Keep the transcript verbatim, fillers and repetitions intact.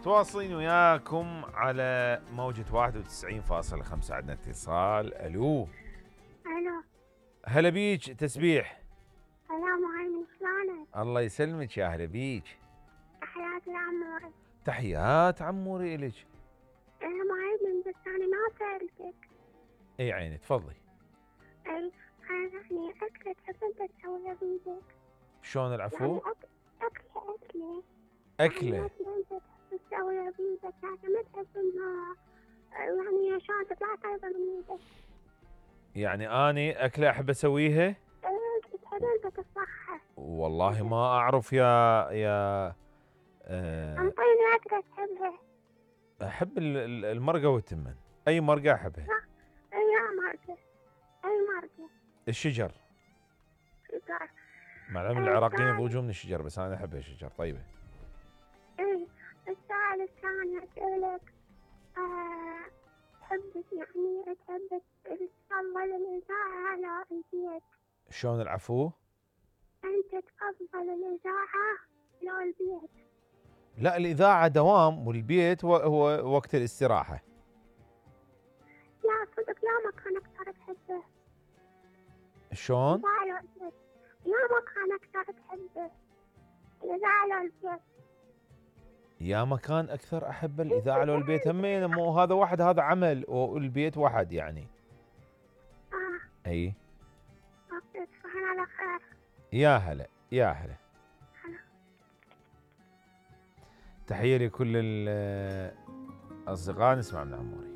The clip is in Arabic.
متواصلين وياكم على موجة واحد وتسعين فاصلة خمسة. عندنا اتصال. الو. الو. هلا بيك تسبيح. هلا معلم، شلونك؟ الله يسلمك يا هلا بيك. تحياتي لعموري. تحيات عموري الك. انا معلم بس انا ما سألتك. اي عيني تفضلي. اي انا يعني اكلة تحب انت تسويها بيدك. شلون يعني العفو؟ أك... اكلة اكلة اكله. يعني اكلة انت تحب تسويها بيدك، يعني ما تحب انها يعني عشان تطلع طيبة من ايدك. يعني اني اكله احب اسويها؟ ايه تحب انت تصحها. والله ما اعرف يا يا أه انطيني اكلة تحبها. احب ال- ال- المرقه والتمن. اي مرقه احبها. اي مرقة. اي مرقة. الشجر. شكرا. مع العلم ايه العراقيين السؤال. يضوجون من الشجر بس انا احب الشجر طيبه. ايه السؤال الثاني اسألك، آه، تحب يعني تحب تفضل الإذاعة على البيت؟ شلون العفو؟ أنت تفضل الإذاعة لو البيت؟ لا الاذاعه دوام والبيت هو, هو وقت الاستراحه. لا صدق يا مكان أكثر تحبه. شلون؟ الإذاعة لو البيت. يا مكان أكثر تحبه. الإذاعة لو البيت. يا مكان اكثر احب الاذاعه لو البيت همين، مو هذا واحد هذا عمل والبيت واحد يعني. آه. اي. أوكي تصبحون على خير. يا هلا يا هلا. هلا. تحيه لكل الاصدقاء. نسمع من عموري.